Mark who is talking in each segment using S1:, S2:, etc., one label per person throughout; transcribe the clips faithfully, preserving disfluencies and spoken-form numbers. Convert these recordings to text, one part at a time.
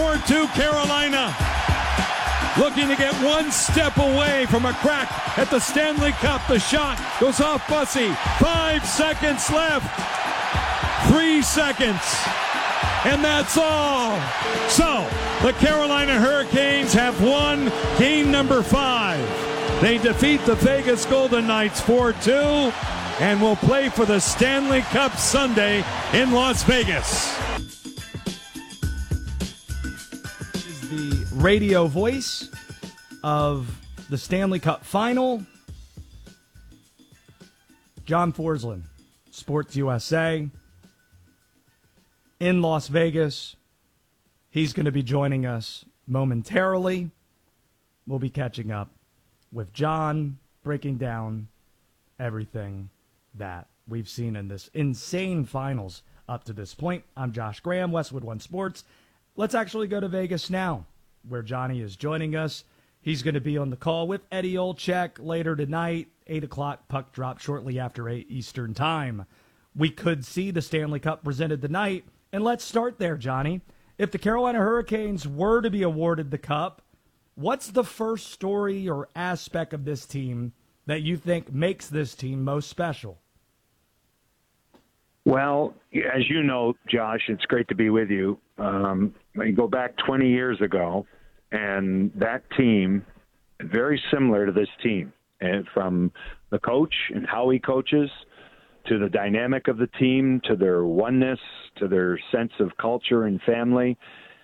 S1: four two Carolina. Looking to get one step away from a crack at the Stanley Cup. The shot goes off Bussey. Five seconds left. Three seconds. And that's all. So, the Carolina Hurricanes have won game number five. They defeat the Vegas Golden Knights four two and will play for the Stanley Cup Sunday in Las Vegas.
S2: The radio voice of the Stanley Cup Final, John Forsland, Sports U S A, in Las Vegas. He's going to be joining us momentarily. We'll be catching up with John, breaking down everything that we've seen in this insane finals up to this point. I'm Josh Graham, Westwood One Sports. Let's actually go to Vegas now, where Johnny is joining us. He's going to be on the call with Eddie Olczyk later tonight, eight o'clock, puck drop shortly after eight Eastern time. We could see the Stanley Cup presented tonight, and let's start there, Johnny. If the Carolina Hurricanes were to be awarded the Cup, what's the first story or aspect of this team that you think makes this team most special?
S3: Well, as you know, Josh, it's great to be with you. Um, you go back twenty years ago, and that team, very similar to this team, and from the coach and how he coaches, to the dynamic of the team, to their oneness, to their sense of culture and family,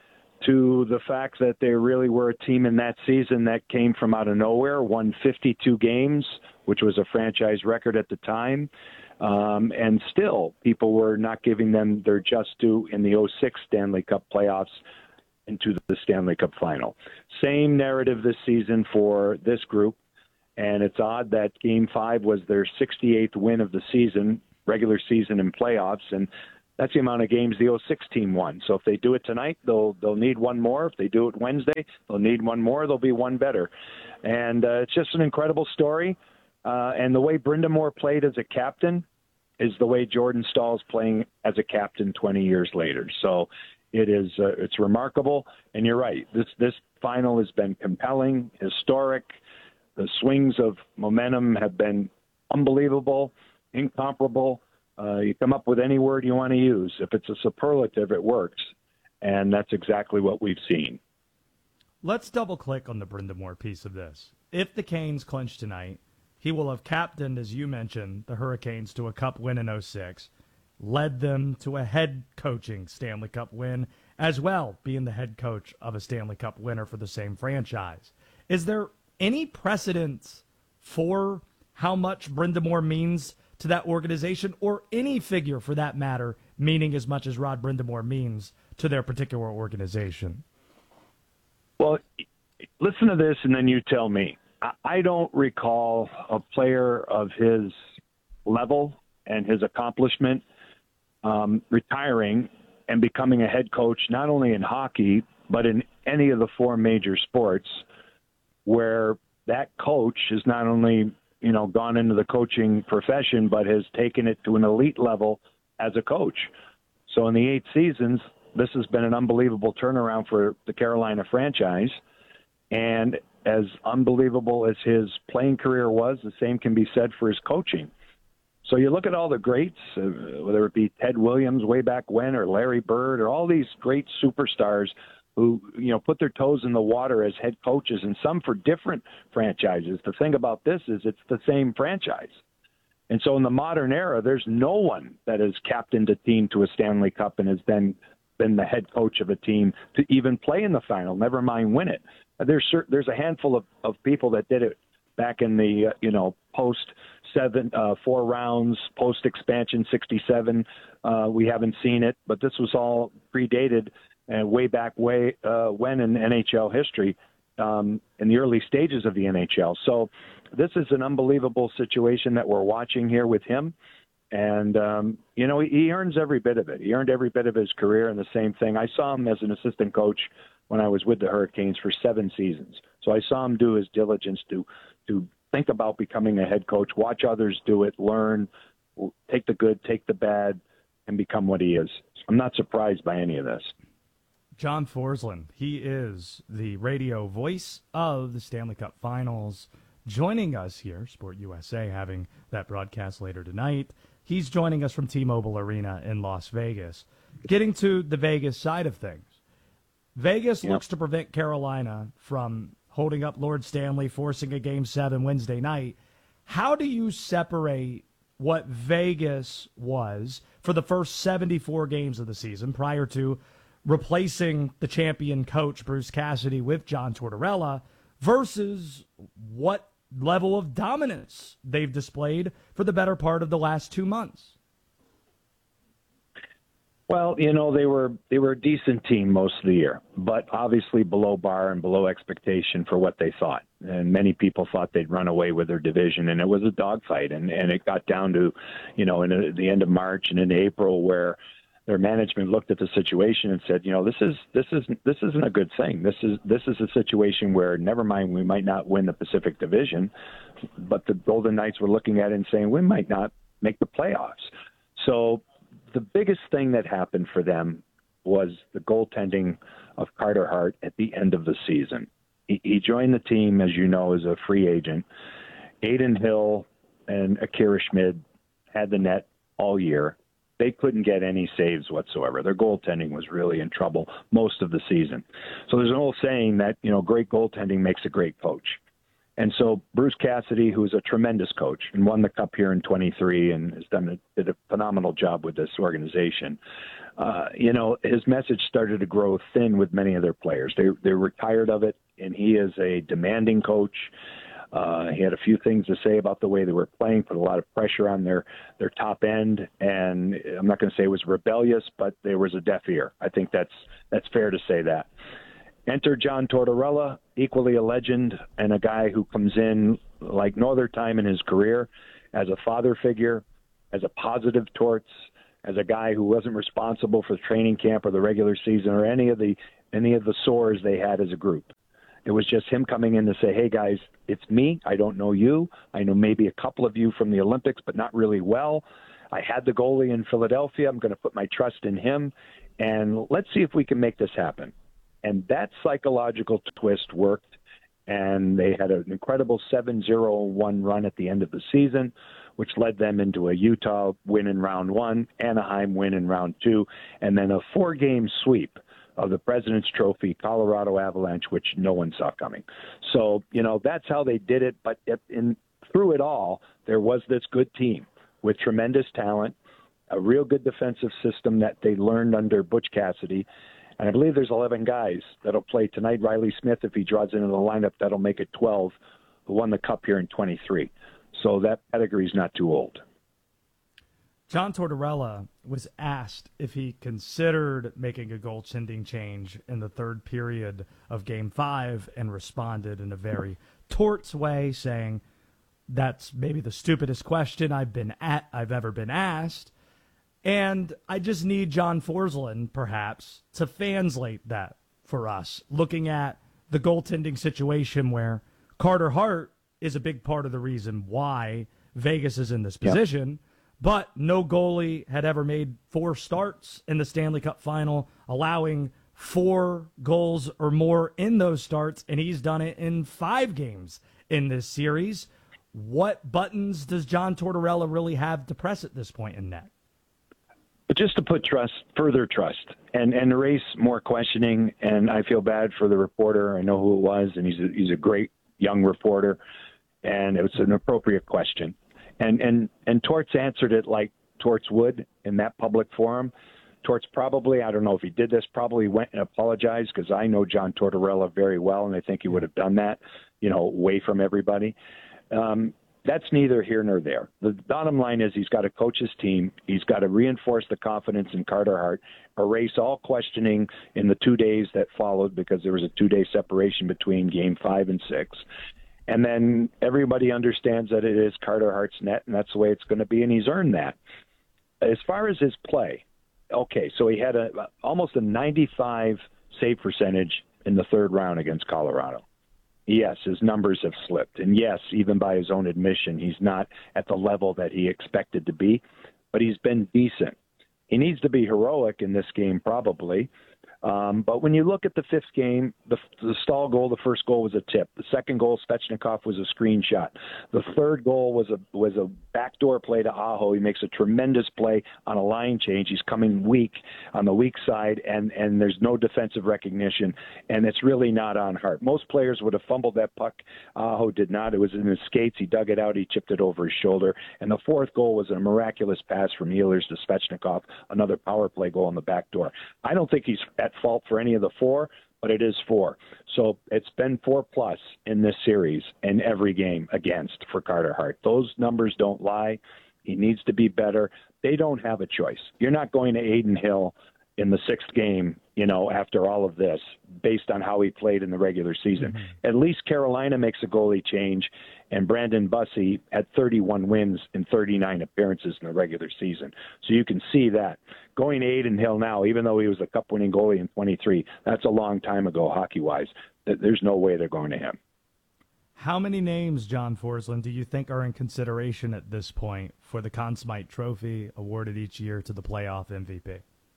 S3: to the fact that they really were a team in that season that came from out of nowhere, won fifty-two games, which was a franchise record at the time. Um, and still, people were not giving them their just due in the oh six Stanley Cup playoffs into the Stanley Cup final. Same narrative this season for this group, and it's odd that Game five was their sixty-eighth win of the season, regular season and playoffs, and that's the amount of games the oh six team won. So if they do it tonight, they'll they'll need one more. If they do it Wednesday, they'll need one more. They'll be one better. And uh, it's just an incredible story. Uh, and the way Brind'Amour played as a captain is the way Jordan Staal's playing as a captain twenty years later. So it is uh, it's remarkable. And you're right. This this final has been compelling, historic. The swings of momentum have been unbelievable, incomparable. Uh, you come up with any word you want to use. If it's a superlative, it works. And that's exactly what we've seen.
S2: Let's double-click on the Brind'Amour piece of this. If the Canes clinch tonight, he will have captained, as you mentioned, the Hurricanes to a Cup win in oh six, led them to a head coaching Stanley Cup win, as well, being the head coach of a Stanley Cup winner for the same franchise. Is there any precedence for how much Brind'Amour means to that organization, or any figure for that matter, meaning as much as Rod Brind'Amour means to their particular organization?
S3: Well, listen to this and then you tell me. I don't recall a player of his level and his accomplishment um, retiring and becoming a head coach, not only in hockey, but in any of the four major sports, where that coach has not only, you know, gone into the coaching profession, but has taken it to an elite level as a coach. So in the eight seasons, this has been an unbelievable turnaround for the Carolina franchise. And as unbelievable as his playing career was, the same can be said for his coaching. So you look at all the greats, uh, whether it be Ted Williams way back when, or Larry Bird, or all these great superstars who, you know, put their toes in the water as head coaches, and some for different franchises. The thing about this is it's the same franchise. And so in the modern era, there's no one that has captained a team to a Stanley Cup and has then been the head coach of a team to even play in the final, never mind win it. There's certain, there's a handful of, of people that did it back in the, uh, you know, post seven, uh, four rounds, post expansion sixty-seven. Uh, we haven't seen it, but this was all predated and way back way uh, when in N H L history, um, in the early stages of the N H L. So this is an unbelievable situation that we're watching here with him. And, um, you know, he, he earns every bit of it. He earned every bit of his career, and the same thing. I saw him as an assistant coach when I was with the Hurricanes for seven seasons. So I saw him do his diligence to to think about becoming a head coach, watch others do it, learn, take the good, take the bad, and become what he is. I'm not surprised by any of this.
S2: John Forslund. He is the radio voice of the Stanley Cup Finals, joining us here, Sport U S A, having that broadcast later tonight. He's joining us from T-Mobile Arena in Las Vegas. Getting to the Vegas side of things, Vegas yep. looks to prevent Carolina from holding up Lord Stanley, forcing a Game seven Wednesday night. How do you separate what Vegas was for the first seventy-four games of the season prior to replacing the champion coach Bruce Cassidy with John Tortorella versus what level of dominance they've displayed for the better part of the last two months?
S3: Well, you know, they were they were a decent team most of the year, but obviously below bar and below expectation for what they thought. And many people thought they'd run away with their division, and it was a dogfight. And, and it got down to, you know, in the end of March and in April where their management looked at the situation and said, you know, this is this is this isn't a good thing. This is this is a situation where, never mind, we might not win the Pacific Division, but the Golden Knights were looking at it and saying we might not make the playoffs. So the biggest thing that happened for them was the goaltending of Carter Hart at the end of the season. He, he joined the team, as you know, as a free agent. Adin Hill and Akira Schmid had the net all year. They couldn't get any saves whatsoever. Their goaltending was really in trouble most of the season. So there's an old saying that, you know, great goaltending makes a great coach. And so Bruce Cassidy, who is a tremendous coach and won the Cup here in twenty-three and has done a, did a phenomenal job with this organization, uh, you know, his message started to grow thin with many of their players. They, they were tired of it, and he is a demanding coach. Uh, he had a few things to say about the way they were playing, put a lot of pressure on their, their top end, and I'm not going to say it was rebellious, but there was a deaf ear. I think that's that's fair to say that. Enter John Tortorella, equally a legend and a guy who comes in like no other time in his career as a father figure, as a positive Torts, as a guy who wasn't responsible for the training camp or the regular season or any of the any of the sores they had as a group. It was just him coming in to say, hey, guys, it's me. I don't know you. I know maybe a couple of you from the Olympics, but not really well. I had the goalie in Philadelphia. I'm going to put my trust in him, and let's see if we can make this happen. And that psychological twist worked, and they had an incredible seven oh one run at the end of the season, which led them into a Utah win in round one, Anaheim win in round two, and then a four-game sweep of the President's Trophy, Colorado Avalanche, which no one saw coming. So, you know, that's how they did it. But in, through it all, there was this good team with tremendous talent, a real good defensive system that they learned under Butch Cassidy. And I believe there's eleven guys that'll play tonight. Riley Smith, if he draws into the lineup, that'll make it twelve, who won the Cup here in twenty-three. So that pedigree's not too old.
S2: John Tortorella was asked if he considered making a goaltending change in the third period of Game five and responded in a very Torts way, saying, that's maybe the stupidest question I've been at, I've ever been asked. And I just need John Forslund, perhaps, to translate that for us, looking at the goaltending situation where Carter Hart is a big part of the reason why Vegas is in this position, yep. But no goalie had ever made four starts in the Stanley Cup final, allowing four goals or more in those starts, and he's done it in five games in this series. What buttons does John Tortorella really have to press at this point in net?
S3: But just to put trust, further trust, and, and erase more questioning, and I feel bad for the reporter. I know who it was, and he's a, he's a great young reporter, and it was an appropriate question. And, and, and Torts answered it like Torts would in that public forum. Torts probably, I don't know if he did this, probably went and apologized, because I know John Tortorella very well, and I think he would have done that, you know, away from everybody. Um, That's neither here nor there. The bottom line is he's got to coach his team. He's got to reinforce the confidence in Carter Hart, erase all questioning in the two days that followed, because there was a two-day separation between game five and six. And then everybody understands that it is Carter Hart's net, and that's the way it's going to be, and he's earned that. As far as his play, okay, so he had a almost a ninety-five save percentage in the third round against Colorado. Yes, his numbers have slipped. And yes, even by his own admission, he's not at the level that he expected to be, but he's been decent. He needs to be heroic in this game probably, Um, but when you look at the fifth game, the, the Stahl goal, the first goal was a tip. The second goal, Svechnikov, was a screenshot. The third goal was a was a backdoor play to Aho. He makes a tremendous play on a line change. He's coming weak on the weak side, and, and there's no defensive recognition, and it's really not on Hart. Most players would have fumbled that puck. Aho did not. It was in his skates. He dug it out. He chipped it over his shoulder. And the fourth goal was a miraculous pass from Ehlers to Svechnikov, another power play goal on the back door. I don't think he's at fault for any of the four, but it is four. So it's been four plus in this series in every game against for Carter Hart. Those numbers don't lie. He needs to be better. They don't have a choice. You're not going to Adin Hill in the sixth game, you know, after all of this, based on how he played in the regular season. Mm-hmm. At least Carolina makes a goalie change, and Brandon Bussey had thirty-one wins in thirty-nine appearances in the regular season. So you can see that. Going to Adin Hill now, even though he was a cup-winning goalie in twenty-three, that's a long time ago hockey-wise. There's no way they're going to him.
S2: How many names, John Forsland, do you think are in consideration at this point for the Conn Smythe Trophy awarded each year to the playoff M V P?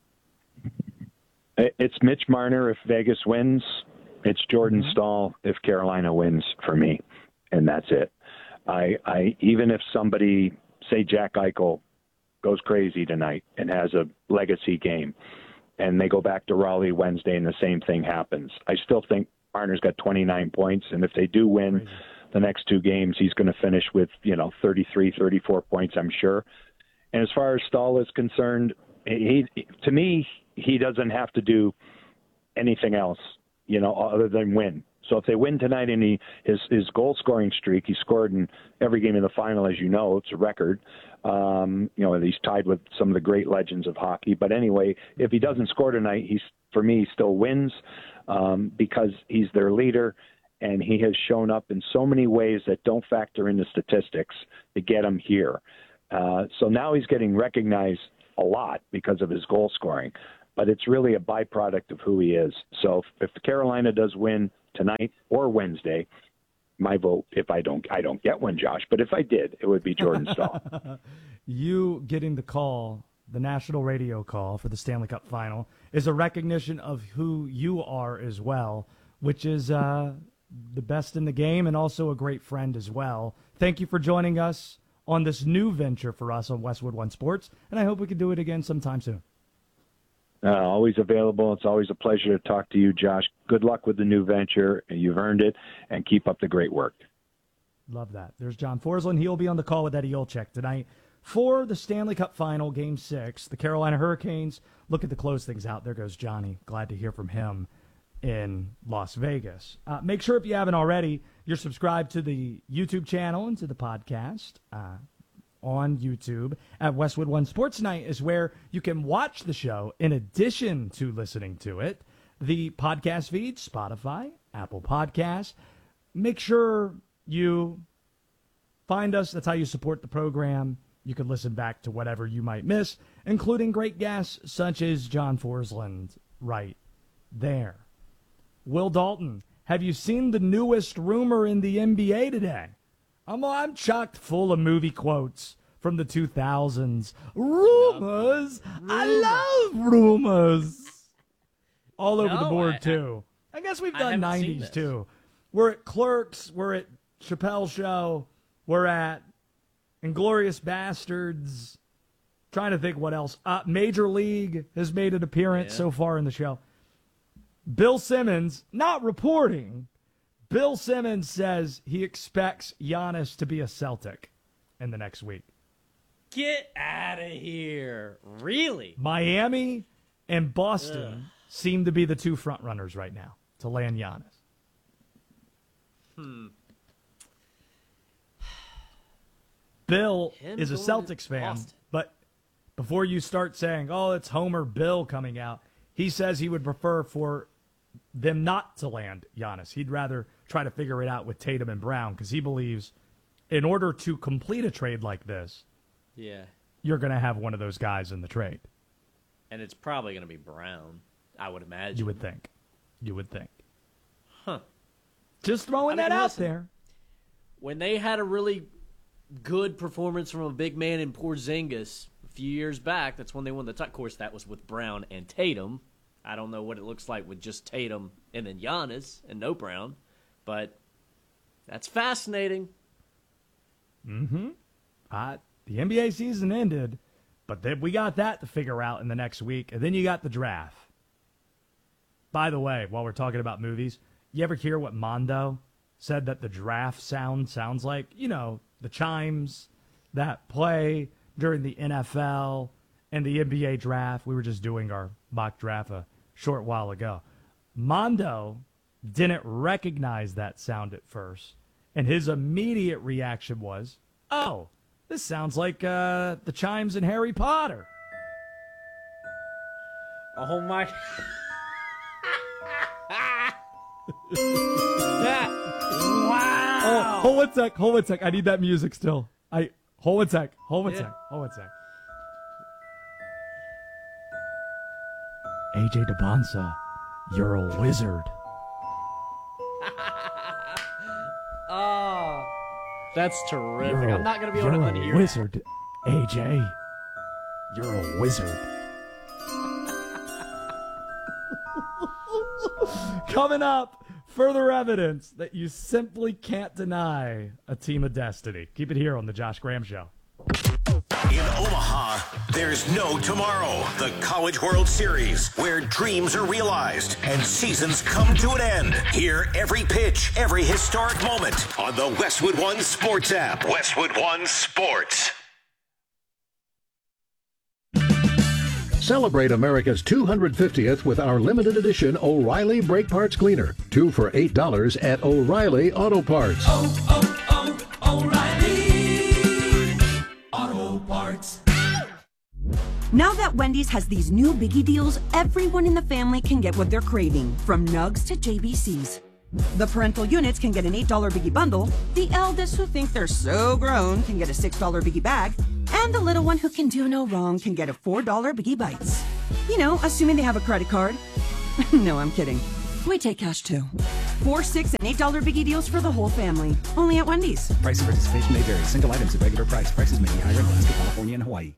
S3: It's Mitch Marner if Vegas wins. It's Jordan mm-hmm. Stahl if Carolina wins for me, and that's it. I, I even if somebody, say Jack Eichel, goes crazy tonight and has a legacy game, and they go back to Raleigh Wednesday and the same thing happens, I still think Marner's got twenty-nine points, and if they do win crazy. the next two games, he's going to finish with, you know, thirty-three, thirty-four points, I'm sure. And as far as Stahl is concerned, he, to me, he doesn't have to do anything else, you know, other than win. So if they win tonight, and he, his his goal scoring streak, he scored in every game in the final, as you know, it's a record. Um, you know, he's tied with some of the great legends of hockey. But anyway, if he doesn't score tonight, he's for me he still wins um, because he's their leader, and he has shown up in so many ways that don't factor into statistics to get him here. Uh, so now he's getting recognized a lot because of his goal scoring, but it's really a byproduct of who he is. So if, if Carolina does win tonight or Wednesday, my vote, if I don't, I don't get one, Josh, but if I did, it would be Jordan Stahl.
S2: You getting the call, the national radio call for the Stanley Cup final, is a recognition of who you are as well, which is uh, the best in the game and also a great friend as well. Thank you for joining us on this new venture for us on Westwood One Sports, and I hope we can do it again sometime soon.
S3: Uh, always available. It's always a pleasure to talk to you, Josh. Good luck with the new venture. You've earned it, and keep up the great work.
S2: Love that. There's John Forsland. He'll be on the call with Eddie Olczyk tonight for the Stanley Cup Final, Game six. The Carolina Hurricanes looking to close things out. There goes Johnny. Glad to hear from him in Las Vegas. Uh, make sure, if you haven't already, you're subscribed to the YouTube channel and to the podcast uh, on YouTube at Westwood One Sports Night is where you can watch the show in addition to listening to it. The podcast feed, Spotify, Apple Podcasts. Make sure you find us. That's how you support the program. You can listen back to whatever you might miss, including great guests such as John Forsland right there. Will Dalton, have you seen the newest rumor in the N B A today? I'm, I'm chocked full of movie quotes from the two thousands. Rumors. Rumor. I love rumors. All over no, the board, I, too. I guess we've done nineties, too. We're at Clerks. We're at Chappelle's Show. We're at Inglourious Bastards. Trying to think what else. Uh, Major League has made an appearance yeah. so far in the show. Bill Simmons, not reporting, Bill Simmons says he expects Giannis to be a Celtic in the next week.
S4: Get out of here. Really?
S2: Miami and Boston Ugh. seem to be the two front runners right now to land Giannis.
S4: Hmm.
S2: Bill Him is a Celtics fan, Boston. But before you start saying, oh, it's Homer Bill coming out, he says he would prefer for them not to land Giannis. He'd rather try to figure it out with Tatum and Brown because he believes in order to complete a trade like this,
S4: yeah,
S2: you're going to have one of those guys in the trade.
S4: And it's probably going to be Brown, I would imagine.
S2: You would think. You would think.
S4: Huh.
S2: Just throwing I mean, that listen, out there.
S4: When they had a really good performance from a big man in Porzingis a few years back, that's when they won the title. Of course, that was with Brown and Tatum. I don't know what it looks like with just Tatum and then Giannis and no Brown, but that's fascinating.
S2: Mm-hmm. Uh, the N B A season ended, but then we got that to figure out in the next week, and then you got the draft. By the way, while we're talking about movies, you ever hear what Mondo said that the draft sound sounds like? You know, the chimes that play during the N F L and the N B A draft. We were just doing our mock draft a short while ago. Mondo didn't recognize that sound at first, and his immediate reaction was, oh, this sounds like uh, the chimes in Harry Potter.
S4: Oh, my...
S2: Wow! Oh, hold one sec, hold one sec. I need that music still. I hold one sec, hold one yeah. sec, hold one sec. A J DeBonsa, you're a wizard.
S4: Oh, that's terrific.
S2: You're
S4: I'm not going to be able to unhear
S2: You're a wizard, A J. You're a wizard. Coming up, further evidence that you simply can't deny a team of destiny. Keep it here on the Josh Graham Show.
S5: In Omaha, there's no tomorrow. The College World Series, where dreams are realized and seasons come to an end. Hear every pitch, every historic moment on the Westwood One Sports app. Westwood One Sports.
S6: Celebrate America's two hundred fiftieth with our limited edition O'Reilly Brake Parts Cleaner. Two for eight dollars at O'Reilly Auto Parts.
S7: Oh, oh, oh, O'Reilly Auto Parts.
S8: Now that Wendy's has these new biggie deals, everyone in the family can get what they're craving, from nugs to J B Cs. The parental units can get an eight dollar biggie bundle, the eldest who think they're so grown can get a six dollar biggie bag, and the little one who can do no wrong can get a four dollar biggie bites. You know, assuming they have a credit card. No, I'm kidding. We take cash too. Four, six, and eight dollar biggie deals for the whole family. Only at Wendy's.
S9: Price and participation may vary. Single items at regular price. Prices may be higher in Alaska, California, and Hawaii.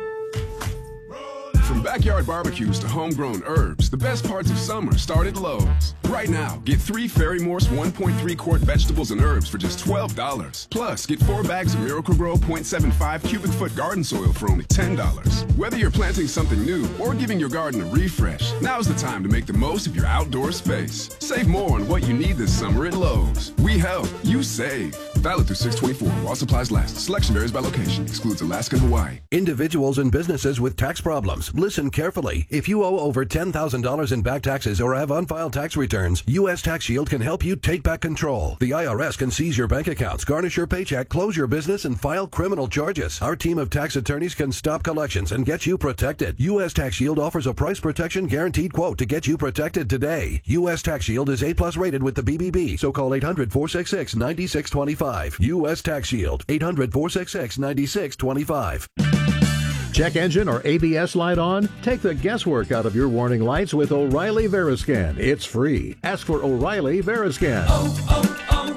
S10: From backyard barbecues to homegrown herbs, the best parts of summer start at Lowe's. Right now, get three Ferry Morse one point three quart vegetables and herbs for just twelve dollars. Plus, get four bags of Miracle-Gro point seven five cubic foot garden soil for only ten dollars. Whether you're planting something new or giving your garden a refresh, now's the time to make the most of your outdoor space. Save more on what you need this summer at Lowe's. We help, you save. Valid through six twenty-four while supplies last. Selection varies by location. Excludes Alaska and Hawaii.
S6: Individuals and businesses with tax problems. Listen carefully. If you owe over ten thousand dollars in back taxes or have unfiled tax returns, U S Tax Shield can help you take back control. The I R S can seize your bank accounts, garnish your paycheck, close your business, and file criminal charges. Our team of tax attorneys can stop collections and get you protected. U S Tax Shield offers a price protection guaranteed quote to get you protected today. U S Tax Shield is A plus rated with the B B B, so call eight hundred, four six six, nine six two five. U S Tax Shield, eight hundred, four six six, nine six two five. Check engine or A B S light on? Take the guesswork out of your warning lights with O'Reilly Veriscan. It's free. Ask for O'Reilly Veriscan.
S7: Oh,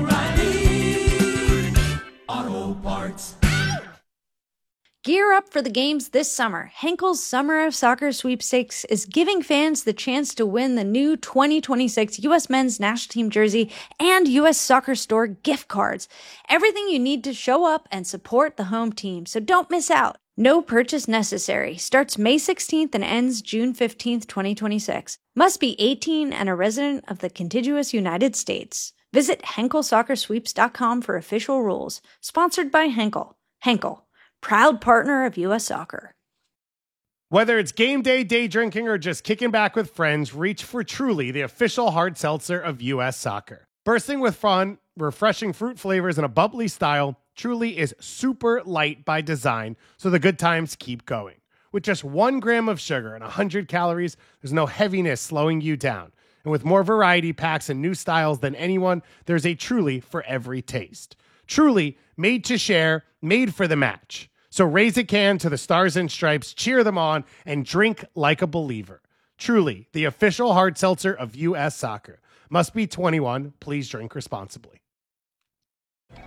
S7: oh, oh, O'Reilly Auto Parts.
S11: Gear up for the games this summer. Henkel's Summer of Soccer Sweepstakes is giving fans the chance to win the new twenty twenty-six U S Men's National Team jersey and U S Soccer Store gift cards. Everything you need to show up and support the home team, so don't miss out. No purchase necessary. Starts May sixteenth and ends June fifteenth, twenty twenty-six. Must be eighteen and a resident of the contiguous United States. Visit Henkel Soccer Sweeps dot com for official rules. Sponsored by Henkel. Henkel, proud partner of U S Soccer.
S12: Whether it's game day, day drinking, or just kicking back with friends, reach for Truly, the official hard seltzer of U S Soccer. Bursting with fun, refreshing fruit flavors, and a bubbly style, Truly is super light by design, so the good times keep going. With just one gram of sugar and one hundred calories, there's no heaviness slowing you down. And with more variety packs and new styles than anyone, there's a Truly for every taste. Truly, made to share, made for the match. So raise a can to the Stars and Stripes, cheer them on, and drink like a believer. Truly, the official hard seltzer of U S Soccer. Must be twenty-one. Please drink responsibly.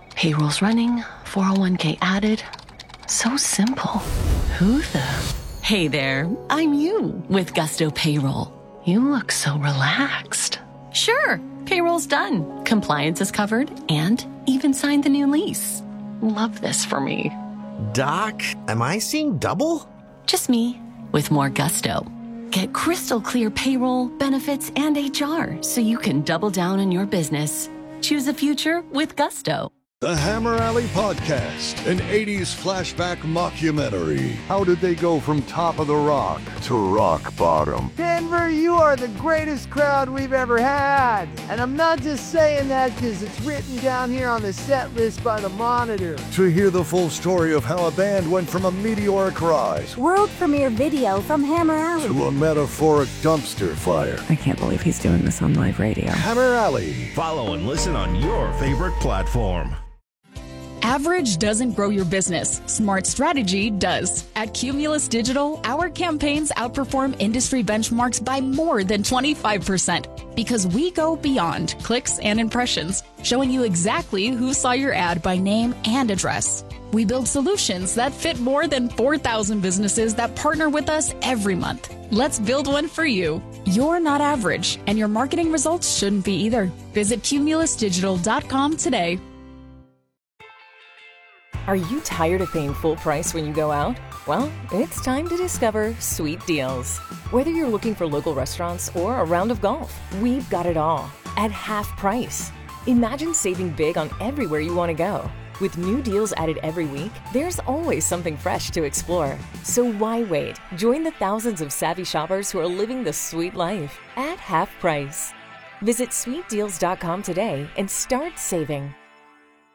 S13: Payroll's running, four oh one k added. So simple. Who the? Hey there, I'm you with Gusto Payroll. You look so relaxed. Sure, payroll's done, compliance is covered, and even signed the new lease. Love this for me.
S14: Doc, am I seeing double?
S13: Just me, with more gusto. Get crystal clear payroll, benefits, and H R so you can double down in your business. Choose a future with Gusto.
S15: The Hammer Alley Podcast, an eighties flashback mockumentary. How did they go from top of the rock to rock bottom?
S16: Denver, you are the greatest crowd we've ever had. And I'm not just saying that because it's written down here on the set list by the Monitor.
S15: To hear the full story of how a band went from a meteoric rise,
S17: world premiere video from Hammer Alley,
S15: to a metaphoric dumpster fire.
S17: I can't believe he's doing this on live radio.
S15: Hammer Alley.
S5: Follow and listen on your favorite platform.
S18: Average doesn't grow your business. Smart strategy does. At Cumulus Digital, our campaigns outperform industry benchmarks by more than twenty-five percent because we go beyond clicks and impressions, showing you exactly who saw your ad by name and address. We build solutions that fit more than four thousand businesses that partner with us every month. Let's build one for you. You're not average, and your marketing results shouldn't be either. Visit cumulus digital dot com today.
S19: Are you tired of paying full price when you go out? Well, it's time to discover Sweet Deals. Whether you're looking for local restaurants or a round of golf, we've got it all at half price. Imagine saving big on everywhere you want to go. With new deals added every week, there's always something fresh to explore. So why wait? Join the thousands of savvy shoppers who are living the sweet life at half price. Visit sweet deals dot com today and start saving.